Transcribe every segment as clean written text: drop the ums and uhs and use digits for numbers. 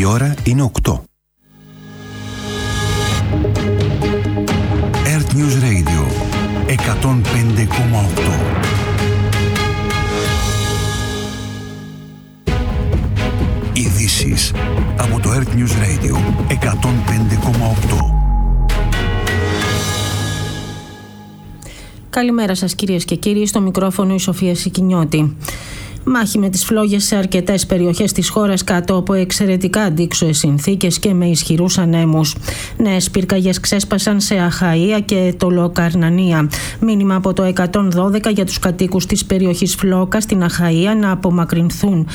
Η ώρα είναι 8. Earth News Radio 105,8. Ειδήσεις από το Earth News Radio 105,8. Καλημέρα σας κυρίες και κύριοι, στο μικρόφωνο η Σοφία Σικινιώτη. Μάχη με τις φλόγες σε αρκετές περιοχές της χώρας κάτω από εξαιρετικά αντίξωες συνθήκες και με ισχυρούς ανέμους. Νέες πυρκαγιές ξέσπασαν σε Αχαΐα και το Λοκαρνανία. Μήνυμα από το 112 για τους κατοίκους της περιοχής Φλόκα στην Αχαΐα να απομακρυνθούν.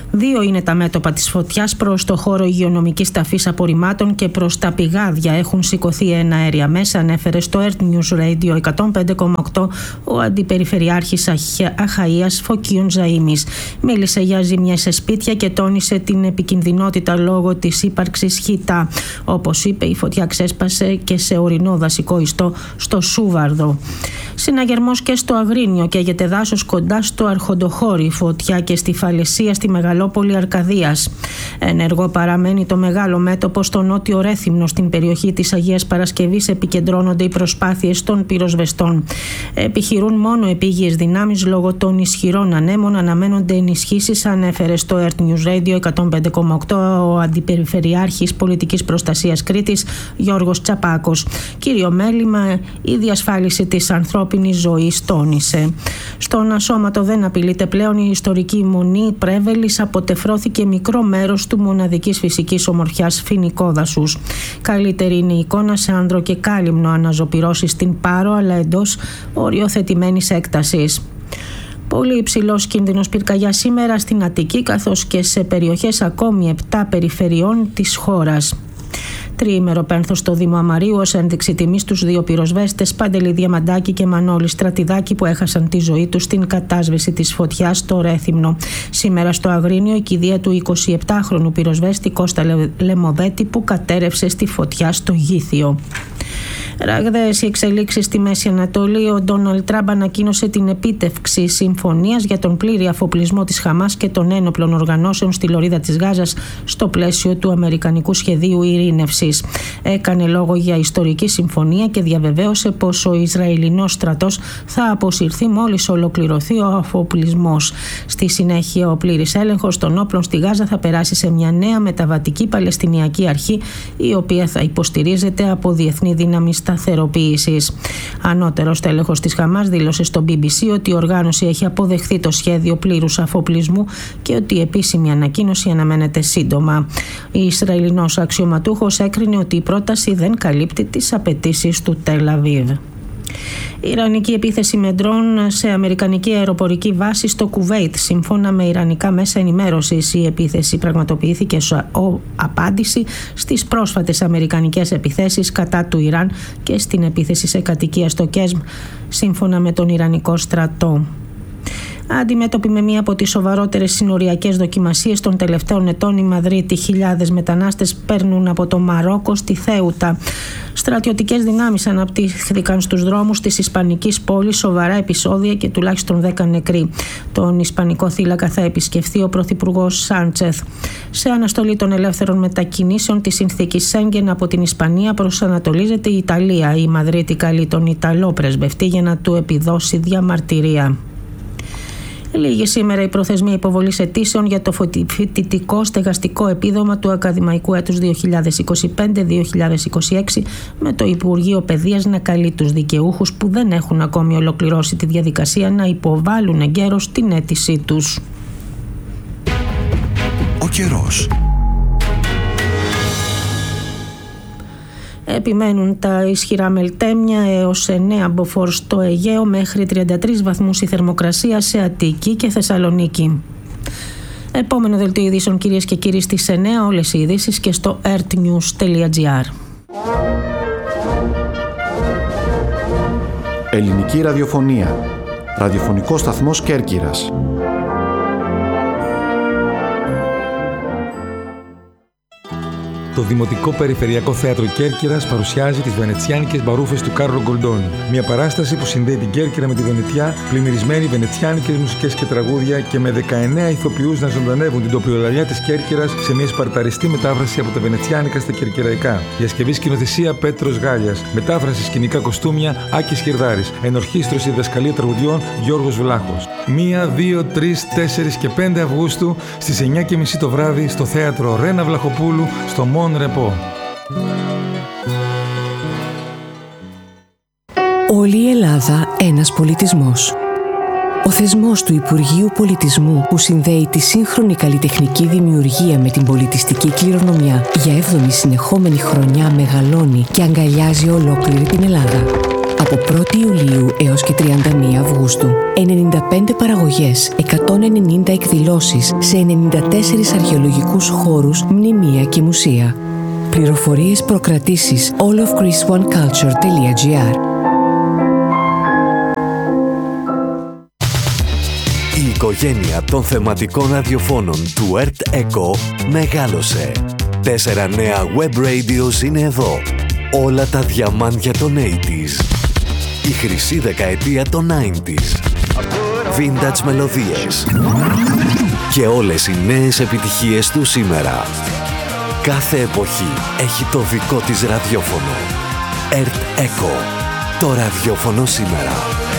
2 είναι τα μέτωπα της φωτιάς προς το χώρο υγειονομικής ταφής απορριμμάτων και προς τα πηγάδια. Έχουν σηκωθεί ένα αέρια μέσα, ανέφερε στο Earth News Radio 105,8 ο Αντιπεριφερειάρχης Αχαΐας Φωκίων Ζαΐμης. Μίλησε για ζημιές σε σπίτια και τόνισε την επικινδυνότητα λόγω της ύπαρξης χιτά. Όπως είπε, η φωτιά ξέσπασε και σε ορεινό δασικό ιστό στο Σούβαρδο. Συναγερμός και στο Αγρίνιο, καίγεται δάσος κοντά στο Αρχοντοχώρι, φωτιά και στη Φαλαισία στη Μεγαλόπολη Αρκαδίας. Ενεργό παραμένει το μεγάλο μέτωπο στο νότιο Ρέθυμνο, στην περιοχή της Αγίας Παρασκευής επικεντρώνονται οι προσπάθειες των πυροσβεστών. Επιχειρούν μόνο επίγειες δυνάμεις λόγω των ισχυρών ανέμων, αναμένονται ενισχύσεις, ανέφερε στο Earth News Radio 105,8 ο Αντιπεριφερειάρχης Πολιτικής Προστασίας Κρήτης Γιώργος Τσαπάκος. Κύριο μέλημα η διασφάλιση της ανθρώπινης ζωής, τόνισε. Στον Ασώματο δεν απειλείται πλέον η ιστορική μονή Πρέβελης, αποτεφρώθηκε μικρό μέρος του μοναδικής φυσικής ομορφιάς φοινικόδασους. Καλύτερη είναι η εικόνα σε άνδρο και κάλυμνο, αναζωπυρώσεις στην Πάρο, αλλά εντός οριοθετημένης έκτασης. Πολύ υψηλός κίνδυνος πυρκαγιάς σήμερα στην Αττική, καθώς και σε περιοχές ακόμη 7 περιφερειών της χώρας. Τριήμερο πένθος στο Δήμο Αμαρίου ως ένδειξη τιμής στους 2 πυροσβέστες, Παντελή Διαμαντάκη και Μανώλη Στρατιδάκη, που έχασαν τη ζωή τους στην κατάσβεση της φωτιάς στο Ρέθυμνο. Σήμερα στο Αγρίνιο η κηδεία του 27χρονου πυροσβέστη Κώστα Λεμοδέτη, που κατέρευσε στη φωτιά στο Γήθιο. Ραγδαίες οι εξελίξεις στη Μέση Ανατολή. Ο Ντόναλντ Τραμπ ανακοίνωσε την επίτευξη συμφωνίας για τον πλήρη αφοπλισμό της Χαμάς και των ένοπλων οργανώσεων στη λωρίδα της Γάζας στο πλαίσιο του Αμερικανικού Σχεδίου Ειρήνευσης. Έκανε λόγο για ιστορική συμφωνία και διαβεβαίωσε πως ο Ισραηλινός στρατός θα αποσυρθεί μόλις ολοκληρωθεί ο αφοπλισμός. Στη συνέχεια, ο πλήρης έλεγχος των όπλων στη Γάζα θα περάσει σε μια νέα μεταβατική Παλαιστινιακή αρχή, η οποία θα υποστηρίζεται από διεθνή δύναμη σταθεροποίησης. Ανώτερος τέλεχος της Χαμάς δήλωσε στο BBC ότι η οργάνωση έχει αποδεχθεί το σχέδιο πλήρους αφοπλισμού και ότι η επίσημη ανακοίνωση αναμένεται σύντομα. Ο Ισραηλινός αξιωματούχος έκρινε ότι η πρόταση δεν καλύπτει τις απαιτήσεις του Τελ Αβίβ. Ιρανική επίθεση με ντρόν σε αμερικανική αεροπορική βάση στο Κουβέιτ. Σύμφωνα με ιρανικά μέσα ενημέρωσης, η επίθεση πραγματοποιήθηκε ως απάντηση στις πρόσφατες αμερικανικές επιθέσεις κατά του Ιράν και στην επίθεση σε κατοικία στο Κέσμ, σύμφωνα με τον Ιρανικό στρατό. Αντιμέτωποι με μία από τις σοβαρότερες συνοριακές δοκιμασίες των τελευταίων ετών, η Μαδρίτη, χιλιάδες μετανάστες παίρνουν από το Μαρόκο στη Θέουτα. Στρατιωτικές δυνάμεις αναπτύχθηκαν στους δρόμους της Ισπανικής πόλης, σοβαρά επεισόδια και τουλάχιστον 10 νεκροί. Τον Ισπανικό θύλακα θα επισκεφθεί ο Πρωθυπουργός Σάντσεθ. Σε αναστολή των ελεύθερων μετακινήσεων της συνθήκης Σέγγεν από την Ισπανία προσανατολίζεται η Ιταλία. Η Μαδρίτη καλεί τον Ιταλό πρεσβευτή για να του επιδώσει διαμαρτυρία. Λίγη σήμερα η προθεσμία υποβολής αιτήσεων για το φοιτητικό στεγαστικό επίδομα του ακαδημαϊκού έτους 2025-2026, με το Υπουργείο Παιδείας να καλεί τους δικαιούχους που δεν έχουν ακόμη ολοκληρώσει τη διαδικασία να υποβάλουν εγκαίρως την αίτησή τους. Ο καιρός. Επιμένουν τα ισχυρά μελτέμια έως 9 μποφόρ στο Αιγαίο, μέχρι 33 βαθμούς η θερμοκρασία σε Αττική και Θεσσαλονίκη. Επόμενο δελτίο ειδήσεων, κυρίες και κύριοι, στις 9, όλες οι ειδήσεις και στο earthnews.gr. Ελληνική ραδιοφωνία. Ραδιοφωνικό σταθμός Κέρκυρας. Το Δημοτικό Περιφερειακό Θέατρο Κέρκυρας παρουσιάζει τις Βενετσιάνικες Μπαρούφες του Κάρλο Γκολντόνι. Μια παράσταση που συνδέει την Κέρκυρα με τη Βενετιά, πλημμυρισμένη βενετσιάνικες μουσικές και τραγούδια και με 19 ηθοποιούς να ζωντανεύουν την τοπιολαλιά της Κέρκυρας σε μια σπαρταριστή μετάφραση από τα βενετσιάνικα στα κερκυραϊκά. Διασκευή σκηνοθεσία Πέτρος Γάλιας. Μετάφραση σκηνικά κοστούμια Άκης Χιρδάρης. Ενορχήστρωση διδασκαλία τραγουδιών Γιώργος Βλάχος. 1, 2, 3, 4 και 5 Αυγούστου στις 9:30 το βράδυ στο θέατρο Ρένα Βλαχοπούλου στο Μον Ρεπό. Όλη η Ελλάδα ένας πολιτισμός. Ο θεσμός του Υπουργείου Πολιτισμού που συνδέει τη σύγχρονη καλλιτεχνική δημιουργία με την πολιτιστική κληρονομιά για 7η συνεχόμενη χρονιά μεγαλώνει και αγκαλιάζει ολόκληρη την Ελλάδα. Από 1η Ιουλίου έως και 31 Αυγούστου, 95 παραγωγές, 190 εκδηλώσεις σε 94 αρχαιολογικούς χώρους, μνημεία και μουσεία. Πληροφορίες προκρατήσεις allofgreeceoneculture.gr. Η οικογένεια των θεματικών ραδιοφώνων του Earth Echo μεγάλωσε. 4 νέα web radios είναι εδώ. Όλα τα διαμάντια των 80s. Η χρυσή δεκαετία των 90s. Vintage μελωδίες. Και όλες οι νέες επιτυχίες του σήμερα. Κάθε εποχή έχει το δικό της ραδιόφωνο. Earth Echo. Το ραδιόφωνο σήμερα.